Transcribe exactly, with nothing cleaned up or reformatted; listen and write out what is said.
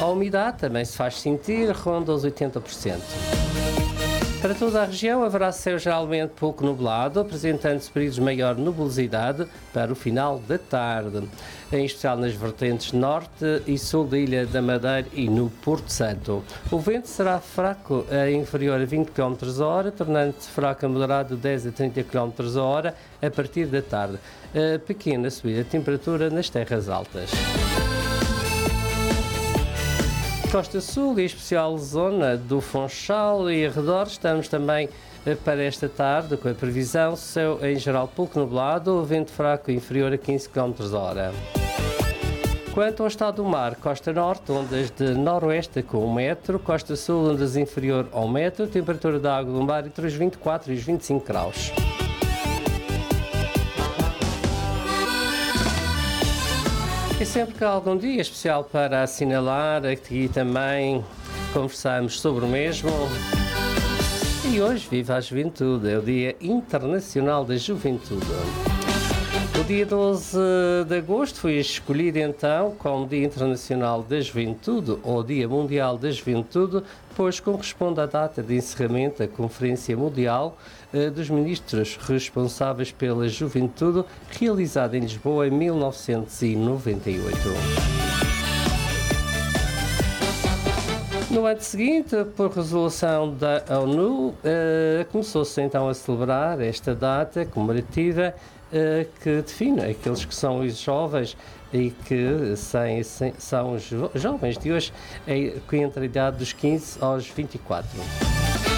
A umidade também se faz sentir, ronda os oitenta por cento. Para toda a região haverá céu geralmente pouco nublado, apresentando-se períodos de maior nebulosidade para o final da tarde, em especial nas vertentes norte e sul da Ilha da Madeira e no Porto Santo. O vento será fraco, a inferior a vinte quilómetros a hora, tornando-se fraco a moderado de dez a trinta quilómetros a hora a partir da tarde. A pequena subida de temperatura nas terras altas. Costa Sul, e em especial zona do Funchal e arredores, estamos também para esta tarde com a previsão, céu em geral pouco nublado, vento fraco inferior a quinze quilómetros a hora. Quanto ao estado do mar, Costa Norte, ondas de noroeste com um metro, Costa Sul, ondas inferior a um metro, temperatura da água do mar entre os vinte e quatro e os vinte e cinco graus. E sempre que há algum dia especial para assinalar, aqui também conversamos sobre o mesmo. E hoje, viva a juventude, é o Dia Internacional da Juventude. O dia doze de agosto foi escolhido então como Dia Internacional da Juventude, ou Dia Mundial da Juventude, pois corresponde à data de encerramento da Conferência Mundial eh, dos Ministros responsáveis pela Juventude, realizada em Lisboa em mil novecentos e noventa e oito. No ano seguinte, por resolução da ONU, eh, começou-se então a celebrar esta data comemorativa eh, que define aqueles que são os jovens e que sem, sem, são os jo- jovens de hoje, eh, entre a idade dos quinze aos vinte e quatro.